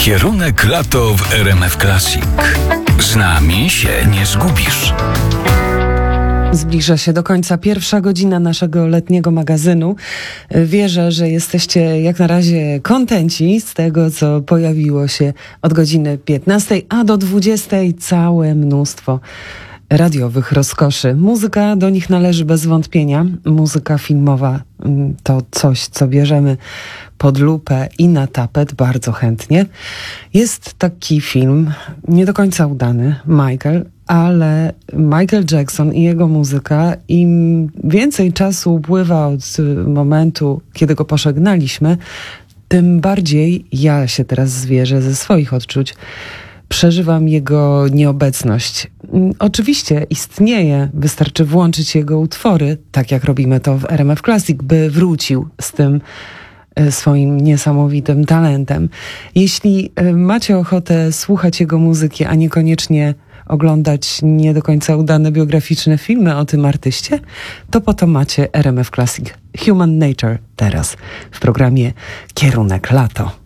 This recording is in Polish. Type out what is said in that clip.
Kierunek lato w RMF Classic. Z nami się nie zgubisz. Zbliża się do końca pierwsza godzina naszego letniego magazynu. Wierzę, że jesteście jak na razie kontenci z tego, co pojawiło się od godziny 15, a do 20 całe mnóstwo radiowych rozkoszy. Muzyka do nich należy bez wątpienia. Muzyka filmowa to coś, co bierzemy pod lupę i na tapet bardzo chętnie. Jest taki film, nie do końca udany, Michael, ale Michael Jackson i jego muzyka, im więcej czasu upływa od momentu, kiedy go pożegnaliśmy, tym bardziej ja się teraz zwierzę ze swoich odczuć. Przeżywam jego nieobecność. Oczywiście istnieje, wystarczy włączyć jego utwory, tak jak robimy to w RMF Classic, by wrócił z tym swoim niesamowitym talentem. Jeśli macie ochotę słuchać jego muzyki, a niekoniecznie oglądać nie do końca udane biograficzne filmy o tym artyście, to po to macie RMF Classic Human Nature teraz w programie Kierunek Lato.